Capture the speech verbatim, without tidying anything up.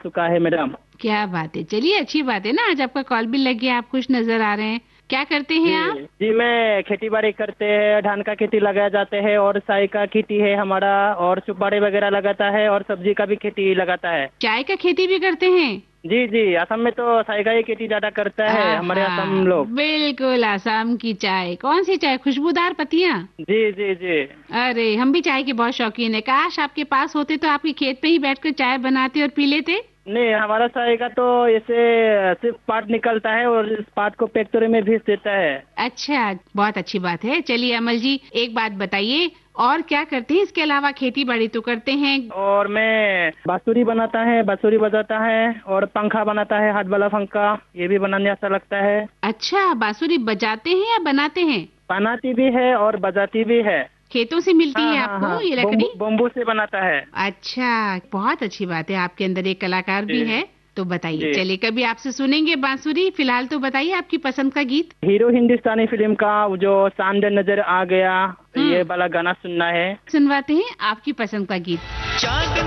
चुका है मैडम। क्या बात है, चलिए अच्छी बात है ना, आज आपका कॉल भी लग गया, आप खुश नजर आ रहे हैं। क्या करते हैं आप? जी मैं खेती बाड़ी करते हैं, धान का खेती लगाया जाते हैं और चाय का खेती है हमारा, और सुपारी वगैरह लगाता है और सब्जी का भी खेती लगाता है। चाय का खेती भी करते हैं? जी जी, असम में तो चाय का ही खेती ज्यादा करता है हमारे असम लोग। बिल्कुल, असम की चाय। कौन सी चाय? खुशबूदार पत्तियां? जी जी जी। अरे हम भी चाय के बहुत शौकीन है, काश आपके पास होते तो आपके खेत पे ही बैठकर चाय बनाते और पी लेते। नहीं, हमारा चाय का तो ऐसे सिर्फ पात निकलता है और इस पात को फैक्ट्री में भेज देता है। अच्छा, बहुत अच्छी बात है। चलिए अमल जी, एक बात बताइए, और क्या करते हैं इसके अलावा? खेती बाड़ी तो करते हैं। और मैं बांसुरी बनाता है, बांसुरी बजाता है और पंखा बनाता है, हाथ वाला पंखा, ये भी बनाने अच्छा लगता है। अच्छा, बांसुरी बजाते हैं या बनाते हैं? बनाती भी है और बजाती भी है। खेतों से मिलती हाँ है हाँ आपको हाँ, ये लकड़ी? बम्बू से बनाता है। अच्छा, बहुत अच्छी बात है, आपके अंदर एक कलाकार भी है। तो बताइए, चलिए कभी आपसे सुनेंगे बांसुरी। फिलहाल तो बताइए आपकी पसंद का गीत। हीरो हिंदुस्तानी फिल्म का जो चांद नजर आ गया, ये वाला गाना सुनना है। सुनवाते हैं आपकी पसंद का गीत।